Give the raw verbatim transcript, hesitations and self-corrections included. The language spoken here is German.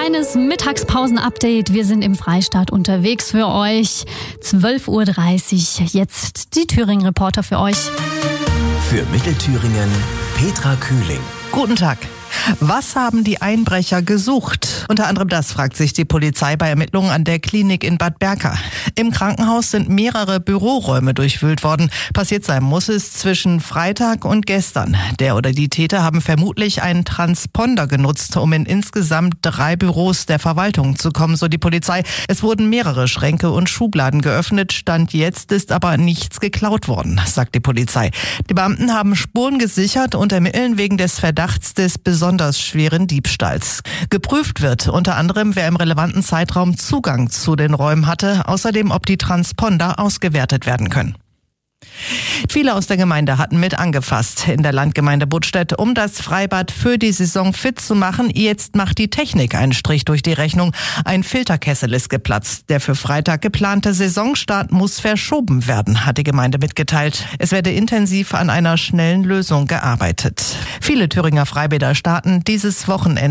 kleines Mittagspausen-Update. Wir sind im Freistaat unterwegs für euch. zwölf Uhr dreißig. Jetzt die Thüringen-Reporter für euch. Für Mittelthüringen Petra Kühling. Guten Tag. Was haben die Einbrecher gesucht? Unter anderem das fragt sich die Polizei bei Ermittlungen an der Klinik in Bad Berka. Im Krankenhaus sind mehrere Büroräume durchwühlt worden. Passiert sein muss es zwischen Freitag und gestern. Der oder die Täter haben vermutlich einen Transponder genutzt, um in insgesamt drei Büros der Verwaltung zu kommen, so die Polizei. Es wurden mehrere Schränke und Schubladen geöffnet. Stand jetzt ist aber nichts geklaut worden, sagt die Polizei. Die Beamten haben Spuren gesichert und ermitteln wegen des Verdachts des besonders schweren Diebstahls. Geprüft wird unter anderem, wer im relevanten Zeitraum Zugang zu den Räumen hatte, außerdem ob die Transponder ausgewertet werden können. Viele aus der Gemeinde hatten mit angefasst in der Landgemeinde Buttstädt, um das Freibad für die Saison fit zu machen. Jetzt macht die Technik einen Strich durch die Rechnung. Ein Filterkessel ist geplatzt. Der für Freitag geplante Saisonstart muss verschoben werden, hat die Gemeinde mitgeteilt. Es werde intensiv an einer schnellen Lösung gearbeitet. Viele Thüringer Freibäder starten dieses Wochenende